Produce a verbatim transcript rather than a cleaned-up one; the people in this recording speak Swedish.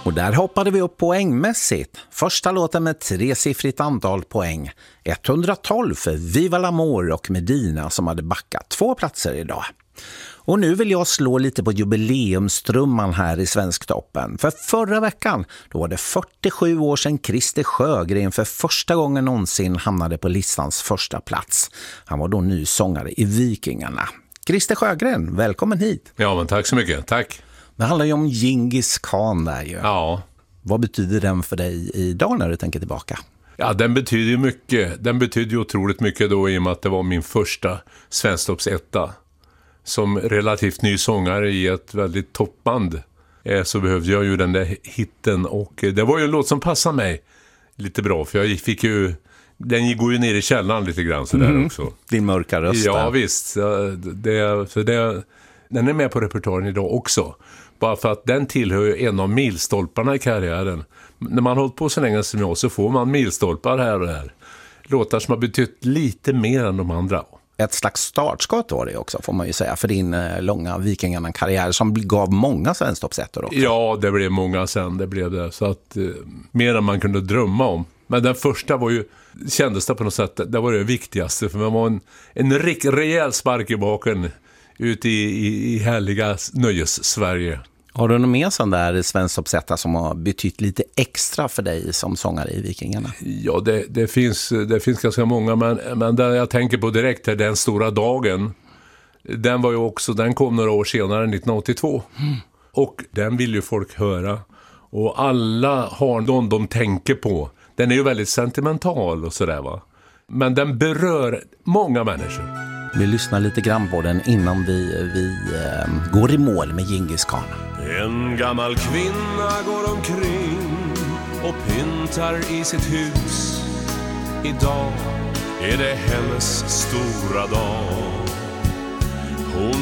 Och där hoppade vi upp poängmässigt. Första låten med tresiffrigt antal poäng. etthundratolv för Viva l'Amour och Medina som hade backat två platser idag. Och nu vill jag slå lite på jubileumstrumman här i Svensktoppen. För förra veckan då var det fyrtiosju år sedan Christer Sjögren för första gången någonsin hamnade på listans första plats. Han var då ny sångare i Vikingarna. Christer Sjögren, välkommen hit. Ja, men tack så mycket. Tack. Det handlar ju om Djingis Khan där ju. Ja. Vad betyder den för dig idag när du tänker tillbaka? Ja, den betyder ju mycket. Den betyder ju otroligt mycket då i och med att det var min första Svensktoppsetta. Som relativt ny sångare i ett väldigt toppband eh, så behövde jag ju den där hitten. Och eh, det var ju en låt som passade mig lite bra. För jag fick ju... Den går ju ner i källan lite grann så där mm. också. Din mörka röst. Ja, visst. Det, för det, den är med på repertoaren idag också. Bara för att den tillhör ju en av milstolparna i karriären. När man har hållit på så länge som jag så får man milstolpar här och där. Låtar som har betytt lite mer än de andra. Ett slags startskott var det också, får man ju säga, för din eh, långa Vikingarna-karriär som gav många Svensktoppsettor också. Ja, det blev många sen, det blev det. Så att eh, mer än man kunde drömma om. Men den första var ju, kändes det på något sätt, det var det viktigaste. För man var en, en rik, rejäl spark i baken ute i, i, i härliga nöjes-Sverige. Har du någon mer sån där Svensktoppsetta som har betytt lite extra för dig som sångare i Vikingarna? Ja, det, det, finns, det finns ganska många, men, men det jag tänker på direkt är Den stora dagen. Den var ju också, den kom några år senare, nittonhundraåttiotvå. Mm. Och den vill ju folk höra. Och alla har någon de tänker på. Den är ju väldigt sentimental och sådär va. Men den berör många människor. Vi lyssnar lite grann på den innan vi, vi eh, går i mål med Djingis Khan. En gammal kvinna går omkring och pyntar i sitt hus. Idag är det hennes stora dag. Hon